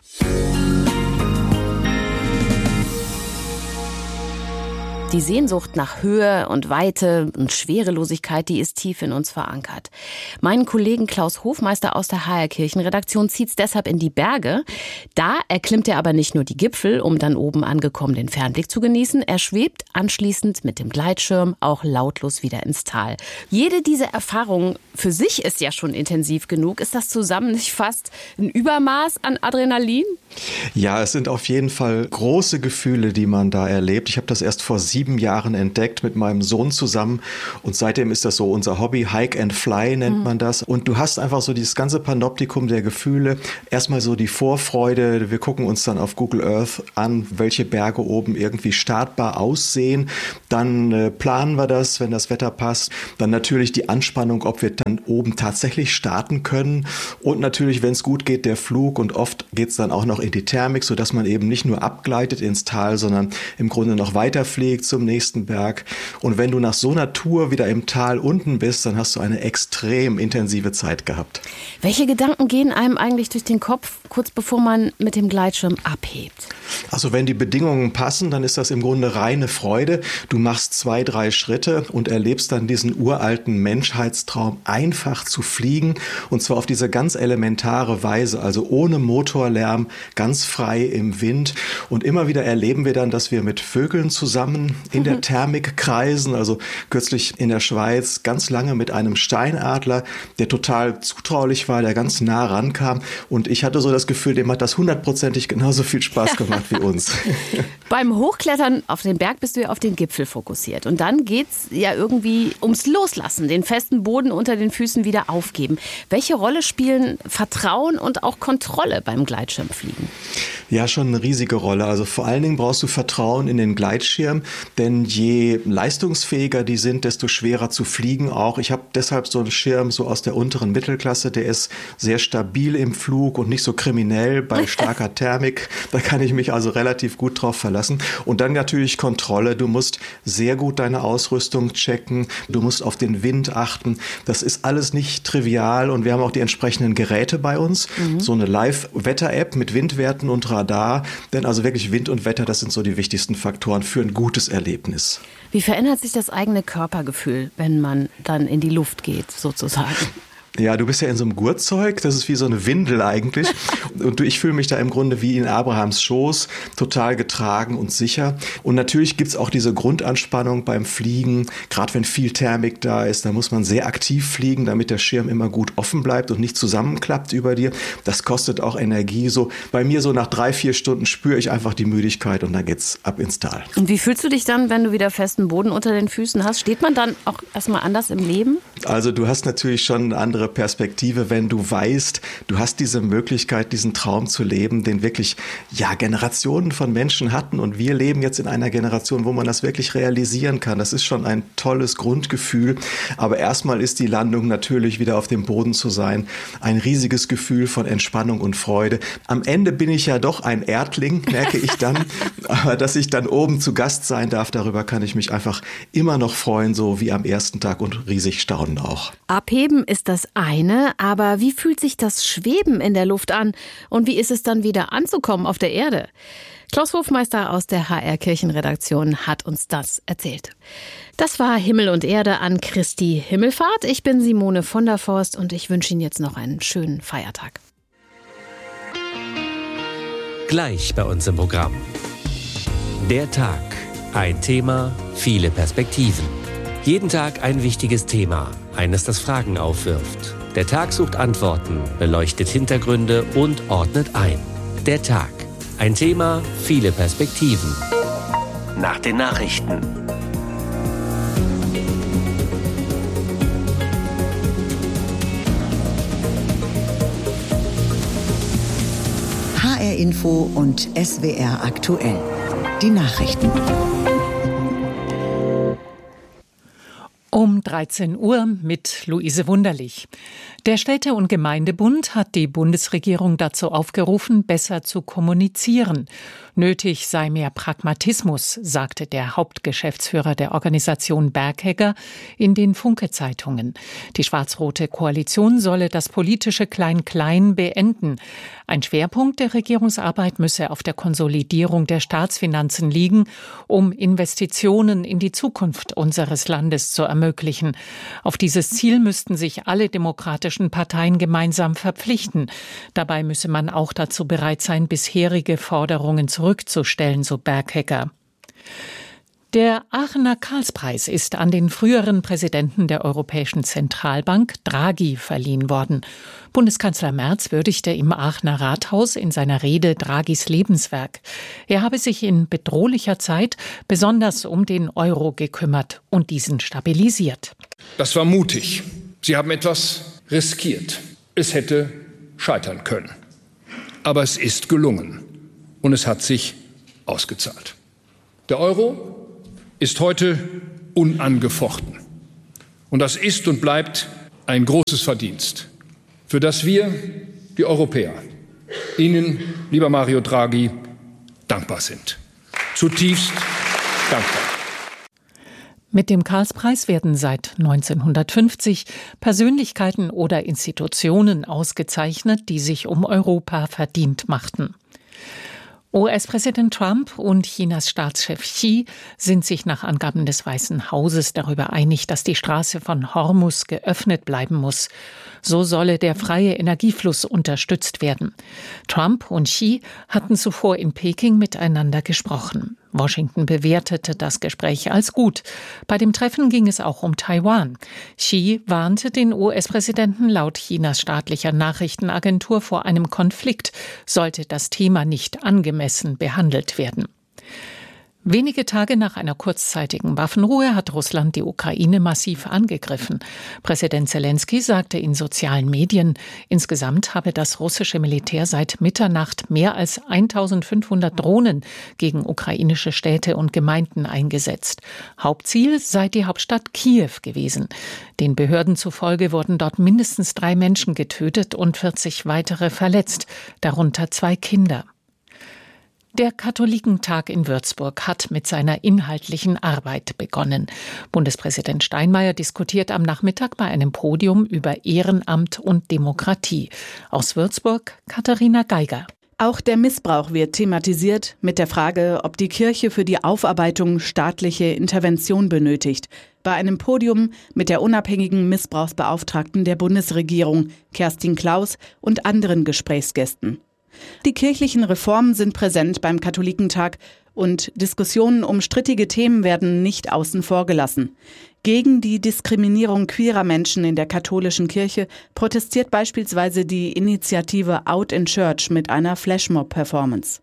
Die Sehnsucht nach Höhe und Weite und Schwerelosigkeit, die ist tief in uns verankert. Meinen Kollegen Klaus Hofmeister aus der H R-Kirchenredaktion zieht's deshalb in die Berge. Da erklimmt er aber nicht nur die Gipfel, um dann oben angekommen den Fernblick zu genießen. Er schwebt anschließend mit dem Gleitschirm auch lautlos wieder ins Tal. Jede dieser Erfahrungen für sich ist ja schon intensiv genug. Ist das zusammen nicht fast ein Übermaß an Adrenalin? Ja, es sind auf jeden Fall große Gefühle, die man da erlebt. Ich habe das erst vor sieben Jahren entdeckt mit meinem Sohn zusammen und seitdem ist das so unser Hobby. Hike and Fly nennt mhm. man das. Und du hast einfach so dieses ganze Panoptikum der Gefühle. Erstmal so die Vorfreude. Wir gucken uns dann auf Google Earth an, welche Berge oben irgendwie startbar aussehen. Dann äh, planen wir das, wenn das Wetter passt. Dann natürlich die Anspannung, ob wir dann oben tatsächlich starten können. Und natürlich, wenn es gut geht, der Flug. Und oft geht es dann auch noch in die Thermik, sodass man eben nicht nur abgleitet ins Tal, sondern im Grunde noch weiterfliegt zum nächsten Berg. Und wenn du nach so einer Tour wieder im Tal unten bist, dann hast du eine extrem intensive Zeit gehabt. Welche Gedanken gehen einem eigentlich durch den Kopf, kurz bevor man mit dem Gleitschirm abhebt? Also wenn die Bedingungen passen, dann ist das im Grunde reine Freude. Du machst zwei, drei Schritte und erlebst dann diesen uralten Menschheitstraum, einfach zu fliegen. Und zwar auf diese ganz elementare Weise, also ohne Motorlärm, ganz frei im Wind. Und immer wieder erleben wir dann, dass wir mit Vögeln zusammen in mhm. der Thermik kreisen. Also kürzlich in der Schweiz ganz lange mit einem Steinadler, der total zutraulich war, der ganz nah rankam. Und ich hatte so das Gefühl, dem hat das hundertprozentig genauso viel Spaß gemacht wie uns. Beim Hochklettern auf den Berg bist du ja auf den Gipfel fokussiert. Und dann geht's ja irgendwie ums Loslassen, den festen Boden unter den Füßen wieder aufgeben. Welche Rolle spielen Vertrauen und auch Kontrolle beim Gleitschirmfliegen? Ja, schon eine riesige Rolle. Also vor allen Dingen brauchst du Vertrauen in den Gleitschirm, denn je leistungsfähiger die sind, desto schwerer zu fliegen auch. Ich habe deshalb so einen Schirm so aus der unteren Mittelklasse, der ist sehr stabil im Flug und nicht so kriminell bei starker Thermik. Da kann ich mich also relativ gut drauf verlassen. Und dann natürlich Kontrolle. Du musst sehr gut deine Ausrüstung checken. Du musst auf den Wind achten. Das ist alles nicht trivial und wir haben auch die entsprechenden Geräte bei uns. Mhm. So eine Live-Wetter-App mit Windwerten und Radar. Denn also wirklich Wind und Wetter, das sind so die wichtigsten Faktoren für ein gutes Erlebnis. Wie verändert sich das eigene Körpergefühl, wenn man dann in die Luft geht, sozusagen? Ja, du bist ja in so einem Gurtzeug, das ist wie so eine Windel eigentlich. Und ich fühle mich da im Grunde wie in Abrahams Schoß, total getragen und sicher. Und natürlich gibt's auch diese Grundanspannung beim Fliegen. Gerade wenn viel Thermik da ist, da muss man sehr aktiv fliegen, damit der Schirm immer gut offen bleibt und nicht zusammenklappt über dir. Das kostet auch Energie. So bei mir so nach drei, vier Stunden spüre ich einfach die Müdigkeit und dann geht's ab ins Tal. Und wie fühlst du dich dann, wenn du wieder festen Boden unter den Füßen hast? Steht man dann auch erstmal anders im Leben? Also du hast natürlich schon eine andere Perspektive, wenn du weißt, du hast diese Möglichkeit, diesen Traum zu leben, den wirklich ja Generationen von Menschen hatten und wir leben jetzt in einer Generation, wo man das wirklich realisieren kann. Das ist schon ein tolles Grundgefühl, aber erstmal ist die Landung natürlich wieder auf dem Boden zu sein, ein riesiges Gefühl von Entspannung und Freude. Am Ende bin ich ja doch ein Erdling, merke ich dann, aber dass ich dann oben zu Gast sein darf, darüber kann ich mich einfach immer noch freuen, so wie am ersten Tag und riesig staunen auch. Abheben ist das eine, aber wie fühlt sich das Schweben in der Luft an und wie ist es dann wieder anzukommen auf der Erde? Klaus Hofmeister aus der H R-Kirchenredaktion hat uns das erzählt. Das war Himmel und Erde an Christi Himmelfahrt. Ich bin Simone von der Forst und ich wünsche Ihnen jetzt noch einen schönen Feiertag. Gleich bei uns im Programm. Der Tag. Ein Thema, viele Perspektiven. Jeden Tag ein wichtiges Thema, eines, das Fragen aufwirft. Der Tag sucht Antworten, beleuchtet Hintergründe und ordnet ein. Der Tag. Ein Thema, viele Perspektiven. Nach den Nachrichten. H R Info und S W R aktuell. Die Nachrichten. Um dreizehn Uhr mit Luise Wunderlich. Der Städte- und Gemeindebund hat die Bundesregierung dazu aufgerufen, besser zu kommunizieren. Nötig sei mehr Pragmatismus, sagte der Hauptgeschäftsführer der Organisation Berghegger in den Funke-Zeitungen. Die schwarz-rote Koalition solle das politische Klein-Klein beenden. Ein Schwerpunkt der Regierungsarbeit müsse auf der Konsolidierung der Staatsfinanzen liegen, um Investitionen in die Zukunft unseres Landes zu ermöglichen. Auf dieses Ziel müssten sich alle demokratischen Parteien gemeinsam verpflichten. Dabei müsse man auch dazu bereit sein, bisherige Forderungen zurückzustellen, so Berghegger. Der Aachener Karlspreis ist an den früheren Präsidenten der Europäischen Zentralbank, Draghi, verliehen worden. Bundeskanzler Merz würdigte im Aachener Rathaus in seiner Rede Draghis Lebenswerk. Er habe sich in bedrohlicher Zeit besonders um den Euro gekümmert und diesen stabilisiert. Das war mutig. Sie haben etwas riskiert. Es hätte scheitern können. Aber es ist gelungen und es hat sich ausgezahlt. Der Euro ist heute unangefochten. Und das ist und bleibt ein großes Verdienst, für das wir, die Europäer, Ihnen, lieber Mario Draghi, dankbar sind. Zutiefst dankbar. Mit dem Karlspreis werden seit neunzehnhundertfünfzig Persönlichkeiten oder Institutionen ausgezeichnet, die sich um Europa verdient machten. U S-Präsident Trump und Chinas Staatschef Xi sind sich nach Angaben des Weißen Hauses darüber einig, dass die Straße von Hormuz geöffnet bleiben muss. So solle der freie Energiefluss unterstützt werden. Trump und Xi hatten zuvor in Peking miteinander gesprochen. Washington bewertete das Gespräch als gut. Bei dem Treffen ging es auch um Taiwan. Xi warnte den U S-Präsidenten laut Chinas staatlicher Nachrichtenagentur vor einem Konflikt, sollte das Thema nicht angemessen behandelt werden. Wenige Tage nach einer kurzzeitigen Waffenruhe hat Russland die Ukraine massiv angegriffen. Präsident Zelensky sagte in sozialen Medien, insgesamt habe das russische Militär seit Mitternacht mehr als eintausendfünfhundert Drohnen gegen ukrainische Städte und Gemeinden eingesetzt. Hauptziel sei die Hauptstadt Kiew gewesen. Den Behörden zufolge wurden dort mindestens drei Menschen getötet und vierzig weitere verletzt, darunter zwei Kinder. Der Katholikentag in Würzburg hat mit seiner inhaltlichen Arbeit begonnen. Bundespräsident Steinmeier diskutiert am Nachmittag bei einem Podium über Ehrenamt und Demokratie. Aus Würzburg Katharina Geiger. Auch der Missbrauch wird thematisiert mit der Frage, ob die Kirche für die Aufarbeitung staatliche Intervention benötigt. Bei einem Podium mit der unabhängigen Missbrauchsbeauftragten der Bundesregierung, Kerstin Klaus, und anderen Gesprächsgästen. Die kirchlichen Reformen sind präsent beim Katholikentag und Diskussionen um strittige Themen werden nicht außen vor gelassen. Gegen die Diskriminierung queerer Menschen in der katholischen Kirche protestiert beispielsweise die Initiative Out in Church mit einer Flashmob-Performance.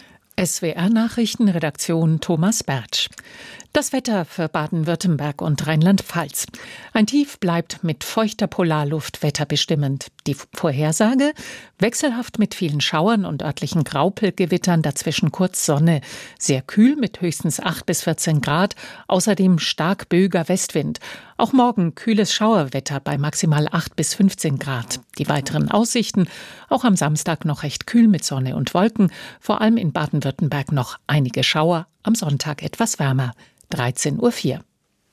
S W R-Nachrichtenredaktion Thomas Bertsch. Das Wetter für Baden-Württemberg und Rheinland-Pfalz. Ein Tief bleibt mit feuchter Polarluft wetterbestimmend. Die Vorhersage? Wechselhaft mit vielen Schauern und örtlichen Graupelgewittern, dazwischen kurz Sonne. Sehr kühl mit höchstens acht bis vierzehn Grad, außerdem stark böiger Westwind. Auch morgen kühles Schauerwetter bei maximal acht bis fünfzehn Grad. Die weiteren Aussichten? Auch am Samstag noch recht kühl mit Sonne und Wolken. Vor allem in Baden-Württemberg noch einige Schauer. Am Sonntag etwas wärmer. dreizehn Uhr vier.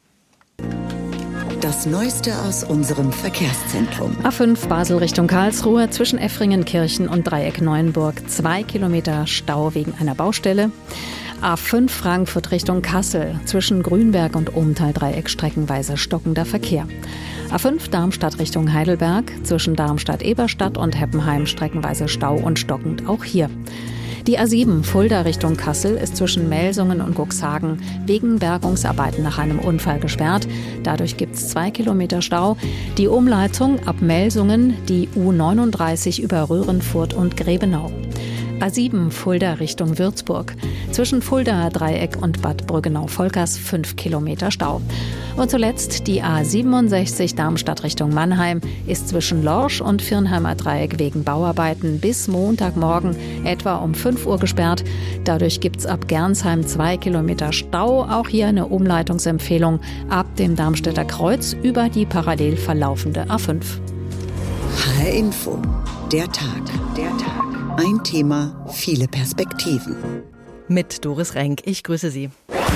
Das Neueste aus unserem Verkehrszentrum. A fünf Basel Richtung Karlsruhe zwischen Effringenkirchen und Dreieck Neuenburg. Zwei Kilometer Stau wegen einer Baustelle. A fünf Frankfurt Richtung Kassel zwischen Grünberg und Obenthal-Dreieck streckenweise stockender Verkehr. A fünf Darmstadt Richtung Heidelberg zwischen Darmstadt-Eberstadt und Heppenheim streckenweise Stau und stockend auch hier. Die A sieben Fulda Richtung Kassel ist zwischen Melsungen und Cuxhagen wegen Bergungsarbeiten nach einem Unfall gesperrt. Dadurch gibt es zwei Kilometer Stau. Die Umleitung ab Melsungen, die U neununddreißig über Röhrenfurt und Grebenau. A sieben Fulda Richtung Würzburg. Zwischen Fulda Dreieck und Bad Brüggenau-Volkers fünf Kilometer Stau. Und zuletzt die A siebenundsechzig Darmstadt Richtung Mannheim ist zwischen Lorsch und Virnheimer Dreieck wegen Bauarbeiten bis Montagmorgen etwa um fünf Uhr gesperrt. Dadurch gibt es ab Gernsheim zwei Kilometer Stau. Auch hier eine Umleitungsempfehlung ab dem Darmstädter Kreuz über die parallel verlaufende A fünf. H R Info. Der Tag. Der Tag. Ein Thema, viele Perspektiven. mit Doris Renk. Ich grüße Sie.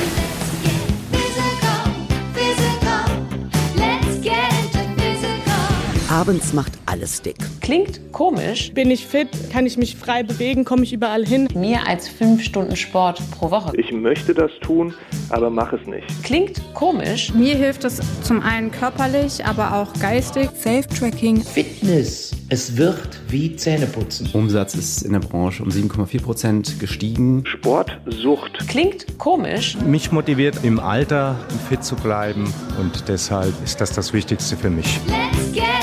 Abends macht alles dick. Klingt komisch. Bin ich fit? Kann ich mich frei bewegen? Komme ich überall hin? Mehr als fünf Stunden Sport pro Woche. Ich möchte das tun, aber mache es nicht. Klingt komisch. Mir hilft es zum einen körperlich, aber auch geistig. Self-Tracking. Fitness. Es wird wie Zähneputzen. Umsatz ist in der Branche um sieben Komma vier Prozent gestiegen. Sportsucht. Klingt komisch. Mich motiviert, im Alter fit zu bleiben. Und deshalb ist das das Wichtigste für mich. Let's get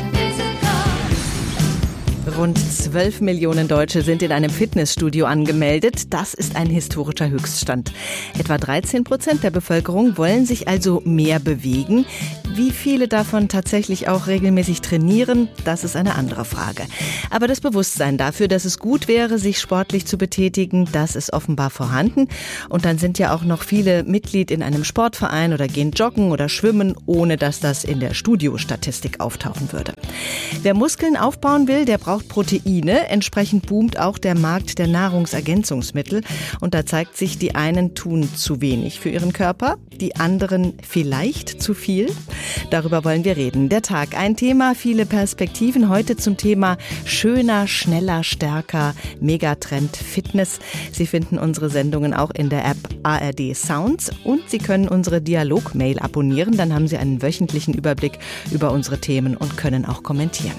Rund zwölf Millionen Deutsche sind in einem Fitnessstudio angemeldet. Das ist ein historischer Höchststand. Etwa dreizehn Prozent der Bevölkerung wollen sich also mehr bewegen. Wie viele davon tatsächlich auch regelmäßig trainieren, das ist eine andere Frage. Aber das Bewusstsein dafür, dass es gut wäre, sich sportlich zu betätigen, das ist offenbar vorhanden. Und dann sind ja auch noch viele Mitglied in einem Sportverein oder gehen joggen oder schwimmen, ohne dass das in der Studiostatistik auftauchen würde. Wer Muskeln aufbauen will, der braucht Proteine. Entsprechend boomt auch der Markt der Nahrungsergänzungsmittel. Und da zeigt sich, die einen tun zu wenig für ihren Körper, die anderen vielleicht zu viel. Darüber wollen wir reden. Der Tag, ein Thema, viele Perspektiven. Heute zum Thema schöner, schneller, stärker, Megatrend Fitness. Sie finden unsere Sendungen auch in der App A R D Sounds und Sie können unsere Dialog-Mail abonnieren. Dann haben Sie einen wöchentlichen Überblick über unsere Themen und können auch kommentieren.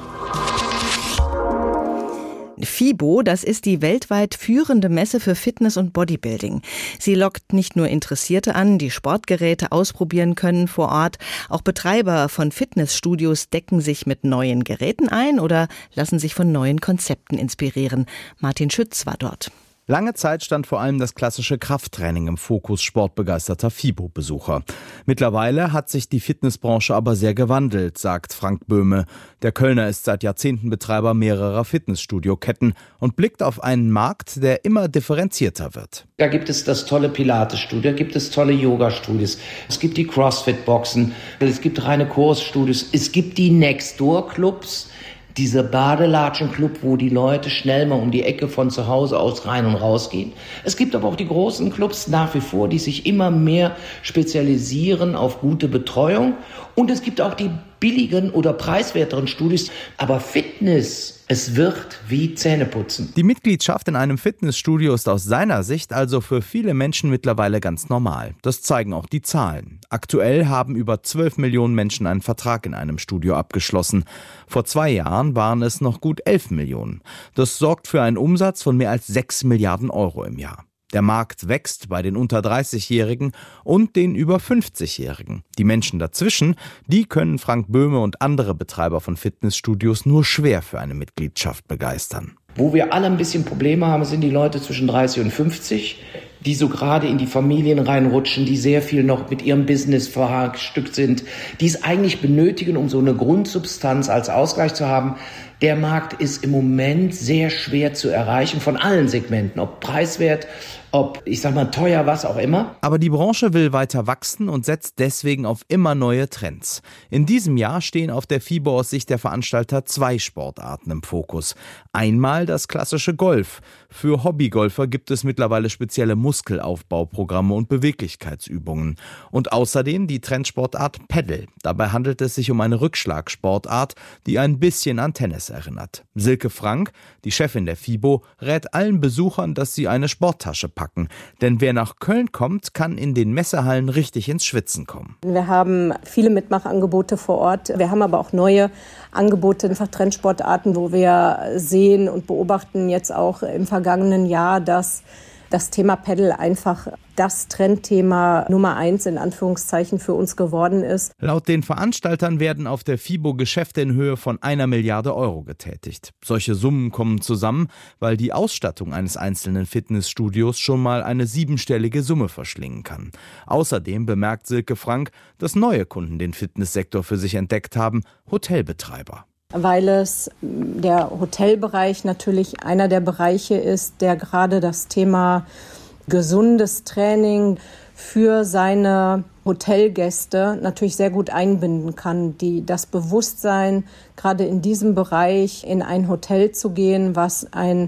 FIBO, das ist die weltweit führende Messe für Fitness und Bodybuilding. Sie lockt nicht nur Interessierte an, die Sportgeräte ausprobieren können vor Ort. Auch Betreiber von Fitnessstudios decken sich mit neuen Geräten ein oder lassen sich von neuen Konzepten inspirieren. Martin Schütz war dort. Lange Zeit stand vor allem das klassische Krafttraining im Fokus sportbegeisterter FIBO-Besucher. Mittlerweile hat sich die Fitnessbranche aber sehr gewandelt, sagt Frank Böhme. Der Kölner ist seit Jahrzehnten Betreiber mehrerer Fitnessstudio-Ketten und blickt auf einen Markt, der immer differenzierter wird. Da gibt es das tolle Pilates-Studio, da gibt es tolle Yoga-Studios, es gibt die Crossfit-Boxen, es gibt reine Kursstudios, es gibt die Next-Door-Clubs. Dieser Badelatschen-Club, wo die Leute schnell mal um die Ecke von zu Hause aus rein und raus gehen. Es gibt aber auch die großen Clubs nach wie vor, die sich immer mehr spezialisieren auf gute Betreuung. Und es gibt auch die billigen oder preiswerteren Studios. Aber Fitness, es wird wie Zähneputzen. Die Mitgliedschaft in einem Fitnessstudio ist aus seiner Sicht also für viele Menschen mittlerweile ganz normal. Das zeigen auch die Zahlen. Aktuell haben über zwölf Millionen Menschen einen Vertrag in einem Studio abgeschlossen. Vor zwei Jahren waren es noch gut elf Millionen. Das sorgt für einen Umsatz von mehr als sechs Milliarden Euro im Jahr. Der Markt wächst bei den unter dreißigjährigen und den über fünfzigjährigen. Die Menschen dazwischen, die können Frank Böhme und andere Betreiber von Fitnessstudios nur schwer für eine Mitgliedschaft begeistern. Wo wir alle ein bisschen Probleme haben, sind die Leute zwischen dreißig und fünfzig, die so gerade in die Familien reinrutschen, die sehr viel noch mit ihrem Business verhackstückt sind, die es eigentlich benötigen, um so eine Grundsubstanz als Ausgleich zu haben. Der Markt ist im Moment sehr schwer zu erreichen von allen Segmenten, ob preiswert, ob, ich sag mal, teuer, was auch immer. Aber die Branche will weiter wachsen und setzt deswegen auf immer neue Trends. In diesem Jahr stehen auf der FIBO aus Sicht der Veranstalter zwei Sportarten im Fokus. Einmal das klassische Golf. Für Hobbygolfer gibt es mittlerweile spezielle Muskelaufbauprogramme und Beweglichkeitsübungen. Und außerdem die Trendsportart Paddle. Dabei handelt es sich um eine Rückschlagsportart, die ein bisschen an Tennis erinnert. Silke Frank, die Chefin der FIBO, rät allen Besuchern, dass sie eine Sporttasche packen. Denn wer nach Köln kommt, kann in den Messehallen richtig ins Schwitzen kommen. Wir haben viele Mitmachangebote vor Ort. Wir haben aber auch neue Angebote, einfach Trendsportarten, wo wir sehen und beobachten jetzt auch im vergangenen Jahr, dass das Thema Paddle einfach das Trendthema Nummer eins in Anführungszeichen für uns geworden ist. Laut den Veranstaltern werden auf der FIBO Geschäfte in Höhe von einer Milliarde Euro getätigt. Solche Summen kommen zusammen, weil die Ausstattung eines einzelnen Fitnessstudios schon mal eine siebenstellige Summe verschlingen kann. Außerdem bemerkt Silke Frank, dass neue Kunden den Fitnesssektor für sich entdeckt haben, Hotelbetreiber. Weil es der Hotelbereich natürlich einer der Bereiche ist, der gerade das Thema gesundes Training für seine Hotelgäste natürlich sehr gut einbinden kann, die das Bewusstsein, gerade in diesem Bereich in ein Hotel zu gehen, was ein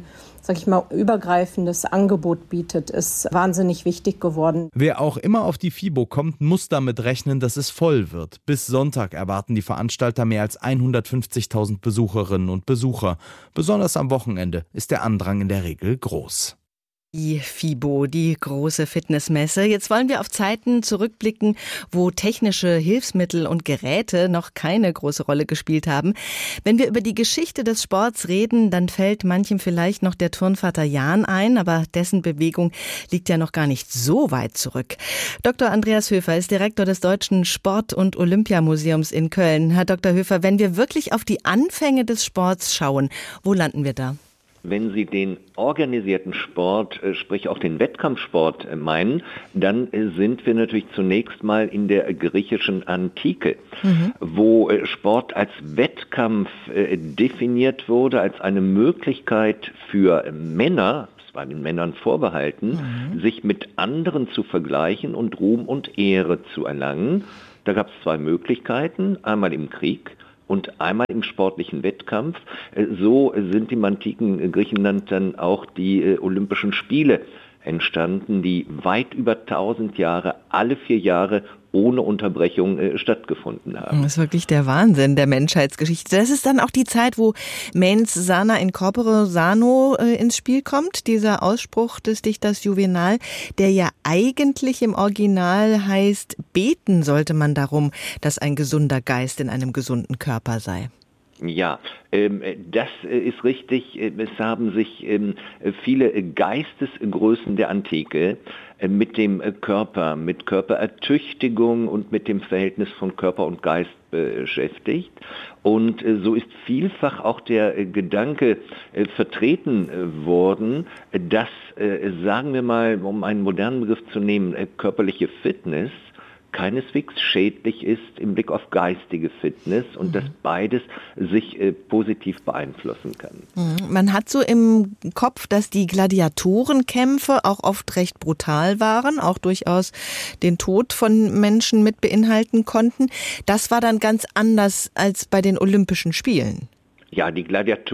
sag ich mal, übergreifendes Angebot bietet, ist wahnsinnig wichtig geworden. Wer auch immer auf die FIBO kommt, muss damit rechnen, dass es voll wird. Bis Sonntag erwarten die Veranstalter mehr als hundertfünfzigtausend Besucherinnen und Besucher. Besonders am Wochenende ist der Andrang in der Regel groß. Die FIBO, die große Fitnessmesse. Jetzt wollen wir auf Zeiten zurückblicken, wo technische Hilfsmittel und Geräte noch keine große Rolle gespielt haben. Wenn wir über die Geschichte des Sports reden, dann fällt manchem vielleicht noch der Turnvater Jan ein, aber dessen Bewegung liegt ja noch gar nicht so weit zurück. Doktor Andreas Höfer ist Direktor des Deutschen Sport- und Olympiamuseums in Köln. Herr Doktor Höfer, wenn wir wirklich auf die Anfänge des Sports schauen, wo landen wir da? Wenn Sie den organisierten Sport, sprich auch den Wettkampfsport meinen, dann sind wir natürlich zunächst mal in der griechischen Antike, mhm. wo Sport als Wettkampf definiert wurde, als eine Möglichkeit für Männer, das war den Männern vorbehalten, mhm. sich mit anderen zu vergleichen und Ruhm und Ehre zu erlangen. Da gab es zwei Möglichkeiten, einmal im Krieg und einmal im sportlichen Wettkampf. So sind im antiken Griechenland dann auch die Olympischen Spiele entstanden, die weit über tausend Jahre, alle vier Jahre ohne Unterbrechung äh, stattgefunden haben. Das ist wirklich der Wahnsinn der Menschheitsgeschichte. Das ist dann auch die Zeit, wo mens sana in corpore sano äh, ins Spiel kommt, dieser Ausspruch des Dichters Juvenal, der ja eigentlich im Original heißt, beten sollte man darum, dass ein gesunder Geist in einem gesunden Körper sei. Ja, ähm, das ist richtig. Es haben sich ähm, viele Geistesgrößen der Antike äh, mit dem Körper, mit Körperertüchtigung und mit dem Verhältnis von Körper und Geist beschäftigt. Und äh, so ist vielfach auch der äh, Gedanke äh, vertreten äh, worden, dass, äh, sagen wir mal, um einen modernen Begriff zu nehmen, äh, körperliche Fitness keineswegs schädlich ist im Blick auf geistige Fitness und mhm. dass beides sich äh, positiv beeinflussen kann. Mhm. Man hat so im Kopf, dass die Gladiatorenkämpfe auch oft recht brutal waren, auch durchaus den Tod von Menschen mit beinhalten konnten. Das war dann ganz anders als bei den Olympischen Spielen. Ja, die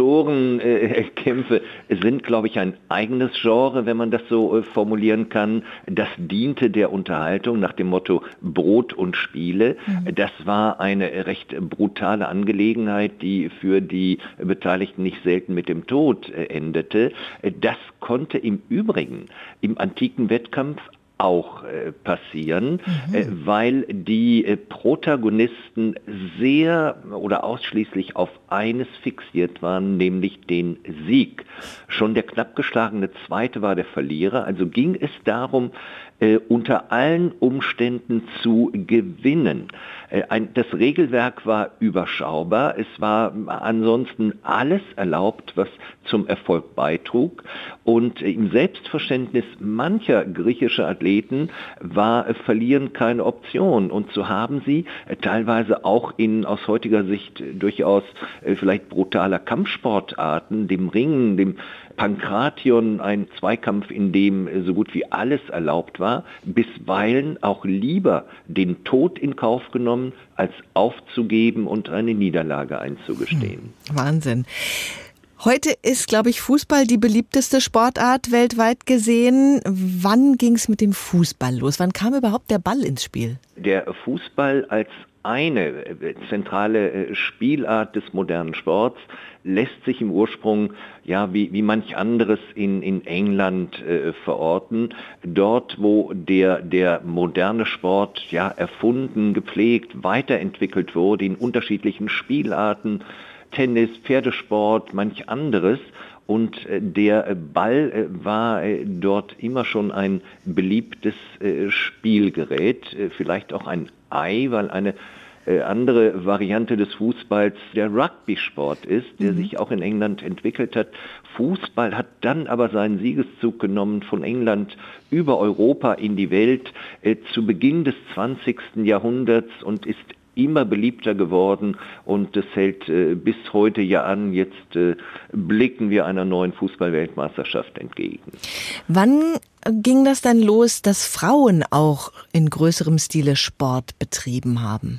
Gladiatorenkämpfe äh, sind, glaube ich, ein eigenes Genre, wenn man das so äh, formulieren kann. Das diente der Unterhaltung nach dem Motto Brot und Spiele. Mhm. Das war eine recht brutale Angelegenheit, die für die Beteiligten nicht selten mit dem Tod äh, endete. Das konnte im Übrigen im antiken Wettkampf auch äh, passieren, mhm. äh, weil die äh, Protagonisten sehr oder ausschließlich auf eines fixiert waren, nämlich den Sieg. Schon der knapp geschlagene Zweite war der Verlierer, also ging es darum, äh, unter allen Umständen zu gewinnen. Äh, ein, das Regelwerk war überschaubar, es war ansonsten alles erlaubt, was zum Erfolg beitrug, und äh, im Selbstverständnis mancher griechischer Athleten war äh, Verlieren keine Option, und so haben sie äh, teilweise auch in aus heutiger Sicht äh, durchaus äh, vielleicht brutaler Kampfsportarten, dem Ringen, dem Pankration, ein Zweikampf, in dem äh, so gut wie alles erlaubt war, bisweilen auch lieber den Tod in Kauf genommen, als aufzugeben und eine Niederlage einzugestehen. Hm, Wahnsinn. Heute ist, glaube ich, Fußball die beliebteste Sportart weltweit gesehen. Wann ging es mit dem Fußball los? Wann kam überhaupt der Ball ins Spiel? Der Fußball als eine zentrale Spielart des modernen Sports lässt sich im Ursprung, ja, wie, wie manch anderes in, in England äh, verorten. Dort, wo der, der moderne Sport, ja, erfunden, gepflegt, weiterentwickelt wurde in unterschiedlichen Spielarten, Tennis, Pferdesport, manch anderes. Und äh, der Ball äh, war äh, dort immer schon ein beliebtes äh, Spielgerät, äh, vielleicht auch ein Ei, weil eine äh, andere Variante des Fußballs der Rugby-Sport ist, der mhm. sich auch in England entwickelt hat. Fußball hat dann aber seinen Siegeszug genommen von England über Europa in die Welt äh, zu Beginn des zwanzigsten Jahrhunderts und ist immer beliebter geworden, und das hält äh, bis heute ja an. Jetzt äh, blicken wir einer neuen Fußball-Weltmeisterschaft entgegen. Wann ging das dann los, dass Frauen auch in größerem Stile Sport betrieben haben?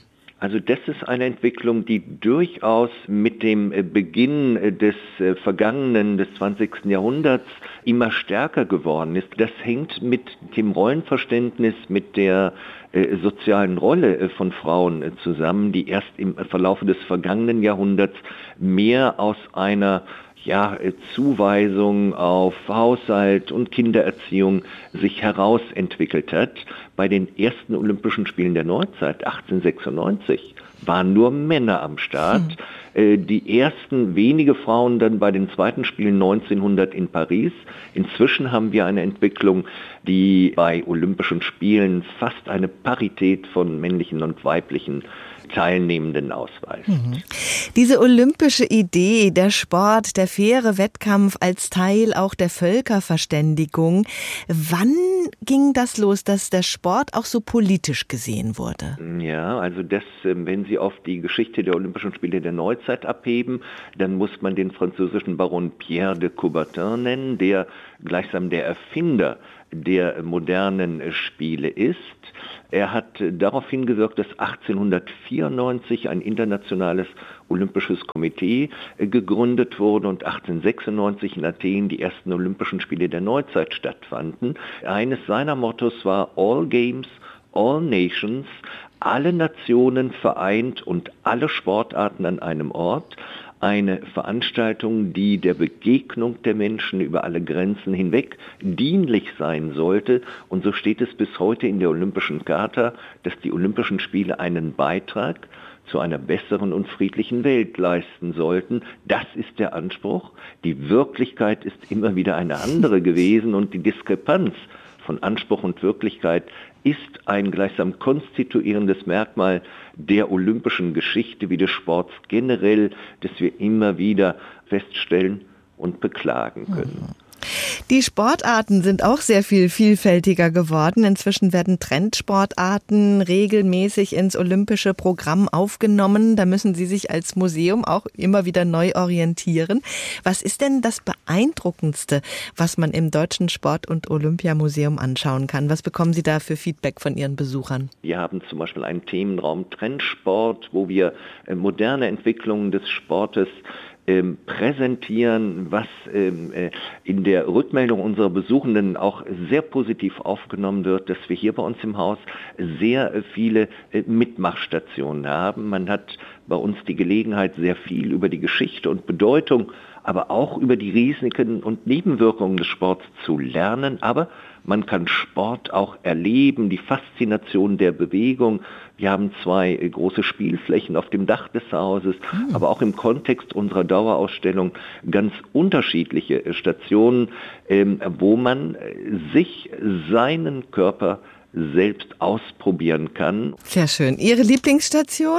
Also das ist eine Entwicklung, die durchaus mit dem Beginn des vergangenen, des zwanzigsten Jahrhunderts immer stärker geworden ist. Das hängt mit dem Rollenverständnis, mit der äh, sozialen Rolle äh, von Frauen äh, zusammen, die erst im Verlaufe des vergangenen Jahrhunderts mehr aus einer ja, Zuweisung auf Haushalt und Kindererziehung sich herausentwickelt hat. Bei den ersten Olympischen Spielen der Neuzeit, achtzehnhundertsechsundneunzig, waren nur Männer am Start. Hm. Die ersten wenige Frauen dann bei den zweiten Spielen neunzehnhundert in Paris. Inzwischen haben wir eine Entwicklung, die bei Olympischen Spielen fast eine Parität von männlichen und weiblichen Teilnehmenden ausweist. Mhm. Diese olympische Idee, der Sport, der faire Wettkampf als Teil auch der Völkerverständigung, wann ging das los, dass der Sport auch so politisch gesehen wurde? Ja, also das, wenn Sie auf die Geschichte der Olympischen Spiele der Neuzeit abheben, dann muss man den französischen Baron Pierre de Coubertin nennen, der gleichsam der Erfinder der modernen Spiele ist. Er hat darauf hingewirkt, dass achtzehnhundertvierundneunzig ein internationales olympisches Komitee gegründet wurde und achtzehnhundertsechsundneunzig in Athen die ersten Olympischen Spiele der Neuzeit stattfanden. Eines seiner Mottos war All Games, All Nations, alle Nationen vereint und alle Sportarten an einem Ort. Eine Veranstaltung, die der Begegnung der Menschen über alle Grenzen hinweg dienlich sein sollte. Und so steht es bis heute in der Olympischen Charta, dass die Olympischen Spiele einen Beitrag zu einer besseren und friedlichen Welt leisten sollten. Das ist der Anspruch. Die Wirklichkeit ist immer wieder eine andere gewesen und die Diskrepanz von Anspruch und Wirklichkeit ist ein gleichsam konstituierendes Merkmal der olympischen Geschichte wie des Sports generell, das wir immer wieder feststellen und beklagen können. Die Sportarten sind auch sehr viel vielfältiger geworden. Inzwischen werden Trendsportarten regelmäßig ins olympische Programm aufgenommen. Da müssen Sie sich als Museum auch immer wieder neu orientieren. Was ist denn das Beeindruckendste, was man im Deutschen Sport- und Olympiamuseum anschauen kann? Was bekommen Sie da für Feedback von Ihren Besuchern? Wir haben zum Beispiel einen Themenraum Trendsport, wo wir moderne Entwicklungen des Sportes Ähm, präsentieren, was ähm, äh, in der Rückmeldung unserer Besuchenden auch sehr positiv aufgenommen wird, dass wir hier bei uns im Haus sehr äh, viele äh, Mitmachstationen haben. Man hat bei uns die Gelegenheit, sehr viel über die Geschichte und Bedeutung, aber auch über die Risiken und Nebenwirkungen des Sports zu lernen, aber man kann Sport auch erleben, die Faszination der Bewegung. Wir haben zwei große Spielflächen auf dem Dach des Hauses, mhm. aber auch im Kontext unserer Dauerausstellung ganz unterschiedliche Stationen, ähm, wo man sich seinen Körper selbst ausprobieren kann. Sehr schön. Ihre Lieblingsstation?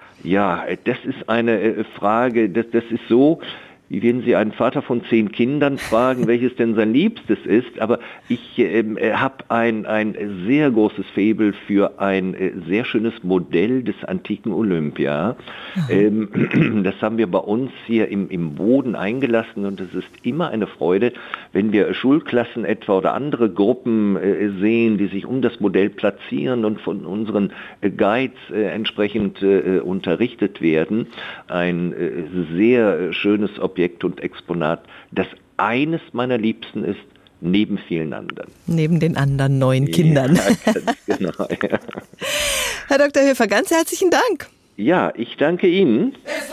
Ja, das ist eine Frage, das, das ist so, wie wenn Sie einen Vater von zehn Kindern fragen, welches denn sein Liebstes ist. Aber ich äh, habe ein, ein sehr großes Faible für ein äh, sehr schönes Modell des antiken Olympia. Ähm, das haben wir bei uns hier im, im Boden eingelassen und es ist immer eine Freude, wenn wir Schulklassen etwa oder andere Gruppen äh, sehen, die sich um das Modell platzieren und von unseren äh, Guides äh, entsprechend äh, unterrichtet werden. Ein äh, sehr schönes Objekt und Exponat, das eines meiner Liebsten ist, neben vielen anderen. Neben den anderen neuen Kindern. Ja, ganz genau, ja. Herr Doktor Höfer, ganz herzlichen Dank. Ja, ich danke Ihnen.